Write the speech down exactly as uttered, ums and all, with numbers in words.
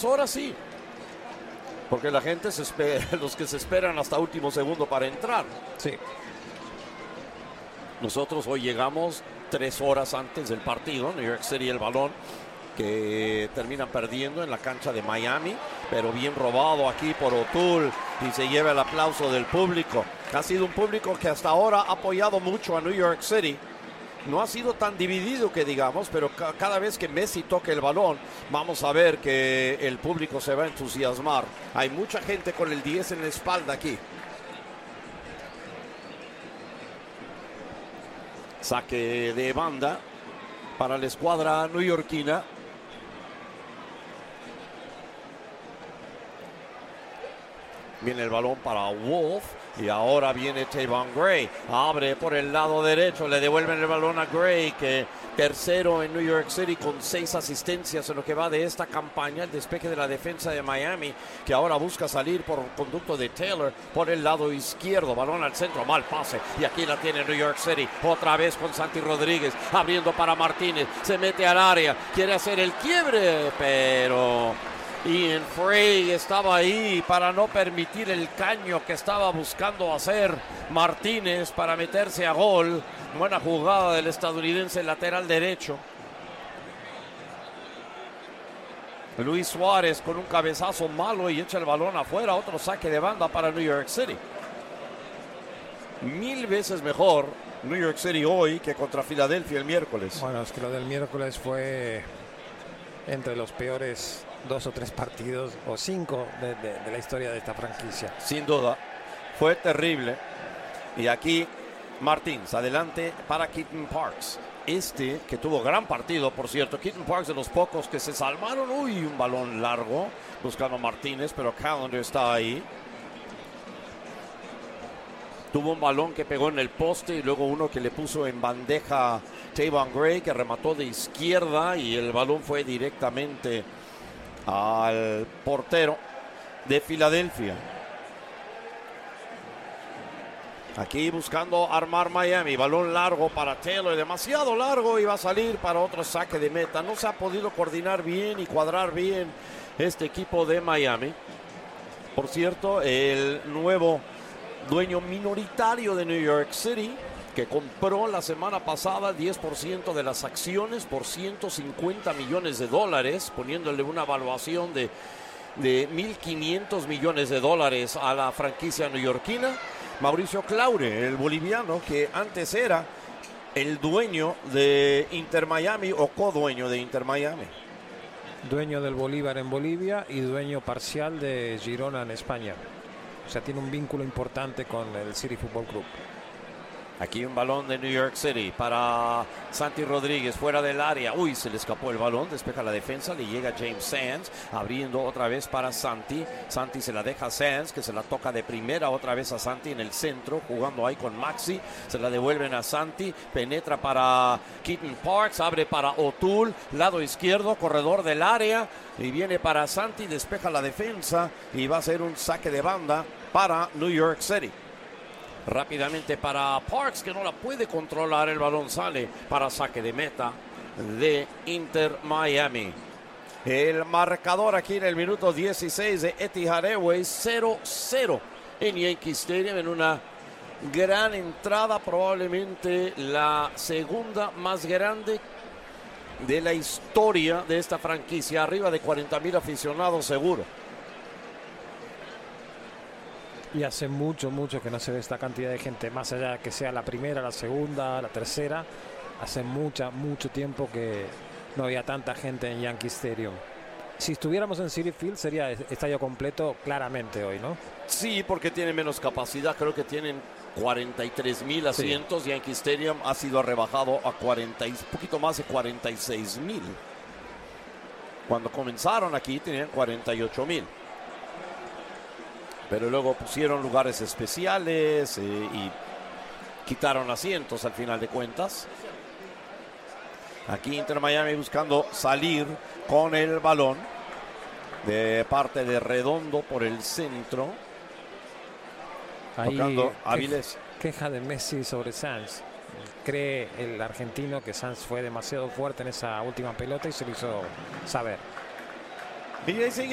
Nuggets ahora sí. Porque la gente se espera, los que se esperan hasta último segundo para entrar. Sí. Nosotros hoy llegamos tres horas antes del partido. New York City el balón que terminan perdiendo en la cancha de Miami, pero bien robado aquí por O'Toole y se lleva el aplauso del público. Ha sido un público que hasta ahora ha apoyado mucho a New York City. No ha sido tan dividido que digamos, pero ca cada vez que Messi toque el balón, vamos a ver que el público se va a entusiasmar. Hay mucha gente con el diez en la espalda aquí. Saque de banda para la escuadra neoyorquina. Viene el balón para Wolf y ahora viene Tavon Gray. Abre por el lado derecho, le devuelven el balón a Gray, que tercero en New York City con seis asistencias en lo que va de esta campaña. El despeje de la defensa de Miami, que ahora busca salir por conducto de Taylor por el lado izquierdo. Balón al centro, mal pase. Y aquí la tiene New York City. Otra vez con Santi Rodríguez, abriendo para Martínez. Se mete al área, quiere hacer el quiebre, pero Ian Frey estaba ahí para no permitir el caño que estaba buscando hacer Martínez para meterse a gol. Buena jugada del estadounidense lateral derecho. Luis Suárez con un cabezazo malo y echa el balón afuera. Otro saque de banda para New York City. Mil veces mejor New York City hoy que contra Filadelfia el miércoles. Bueno, es que lo del miércoles fue entre los peores dos o tres partidos o cinco de, de, de la historia de esta franquicia. Sin duda, fue terrible. Y aquí Martins, adelante para Keaton Parks. Este que tuvo gran partido, por cierto. Keaton Parks de los pocos que se salvaron. Uy, un balón largo buscando a Martínez, pero Callender está ahí. Tuvo un balón que pegó en el poste y luego uno que le puso en bandeja Tavon Gray, que remató de izquierda y el balón fue directamente al portero de Filadelfia. Aquí buscando armar Miami. Balón largo para Taylor, demasiado largo y va a salir para otro saque de meta. No se ha podido coordinar bien y cuadrar bien este equipo de Miami. Por cierto, el nuevo dueño minoritario de New York City, que compró la semana pasada diez por ciento de las acciones por ciento cincuenta millones de dólares, poniéndole una evaluación de, de mil quinientos millones de dólares a la franquicia neoyorquina. Mauricio Claure, el boliviano, que antes era el dueño de Inter Miami o codueño de Inter Miami. Dueño del Bolívar en Bolivia y dueño parcial de Girona en España. O sea, tiene un vínculo importante con el City Football Club. Aquí un balón de New York City para Santi Rodríguez fuera del área. Uy, se le escapó el balón, despeja la defensa, le llega James Sands, abriendo otra vez para Santi. Santi se la deja a Sands, que se la toca de primera otra vez a Santi en el centro, jugando ahí con Maxi. Se la devuelven a Santi, penetra para Keaton Parks, abre para O'Toole, lado izquierdo, corredor del área, y viene para Santi, despeja la defensa y va a ser un saque de banda para New York City. Rápidamente para Parks, que no la puede controlar. El balón sale para saque de meta de Inter Miami. El marcador aquí en el minuto dieciséis de Etihad Airways, cero cero en Yankee Stadium, en una gran entrada, probablemente la segunda más grande de la historia de esta franquicia. Arriba de cuarenta mil aficionados seguro. Y hace mucho, mucho que no se ve esta cantidad de gente, más allá de que sea la primera, la segunda, la tercera. Hace mucha, mucho tiempo que no había tanta gente en Yankee Stadium. Si estuviéramos en Citi Field sería estadio completo claramente hoy, ¿no? Sí, porque tiene menos capacidad. Creo que tienen cuarenta y tres mil asientos. Sí. Yankee Stadium ha sido rebajado a cuarenta, un poquito más de cuarenta y seis mil. Cuando comenzaron aquí tenían cuarenta y ocho mil. Pero luego pusieron lugares especiales eh, y quitaron asientos al final de cuentas. Aquí Inter Miami buscando salir con el balón de parte de Redondo por el centro. Ahí tocando Avilés. Queja de Messi sobre Sanz. Cree el argentino que Sanz fue demasiado fuerte en esa última pelota y se lo hizo saber. Y ahí sigue